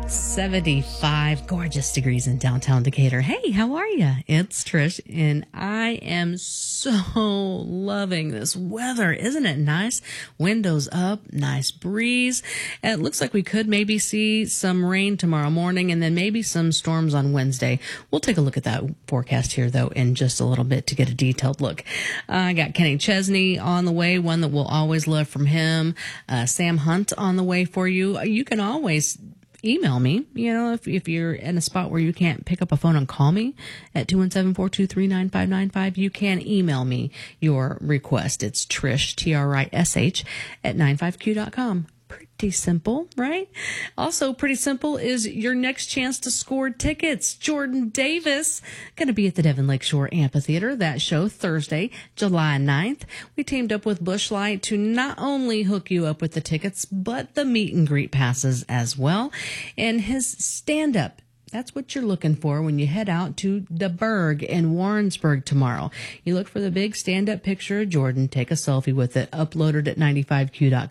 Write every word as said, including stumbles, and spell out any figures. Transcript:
seventy-five gorgeous degrees in downtown Decatur. Hey, how are you? It's Trish, and I am so loving this weather. Isn't it nice? Windows up, nice breeze. It looks like we could maybe see some rain tomorrow morning and then maybe some storms on Wednesday. We'll take a look at that forecast here, though, in just a little bit to get a detailed look. Uh, I got Kenny Chesney on the way, one that we'll always love from him. Uh, Sam Hunt on the way for you. You can always email me, you know, if if you're in a spot where you can't pick up a phone and call me at two one seven, four two three, nine five nine five, you can email me your request. It's Trish, T R I S H, at nine five q dot com. Pretty simple, right? Also pretty simple is your next chance to score tickets. Jordan Davis going to be at the Devon Lakeshore Amphitheater. That show Thursday, July ninth. We teamed up with Busch Light to not only hook you up with the tickets, but the meet and greet passes as well. And his stand-up, that's what you're looking for when you head out to the Berg in Warrensburg tomorrow. You look for the big stand-up picture of Jordan, take a selfie with it, upload it at ninety five q dot com.